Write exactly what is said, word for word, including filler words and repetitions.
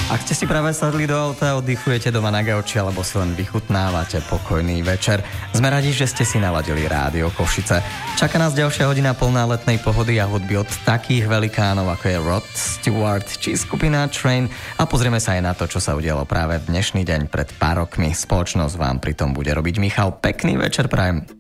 Ak ste si práve sadli do auta, oddychujete doma na gauči alebo si len vychutnávate pokojný večer, sme radi, že ste si naladili Rádio Košice. Čaká nás ďalšia hodina plná letnej pohody a hudby od takých velikánov ako je Rod Stewart či skupina Train a pozrieme sa aj na to, čo sa udialo práve v dnešný deň pred pár rokmi. Spoločnosť vám pritom bude robiť Michal. Pekný večer prajem.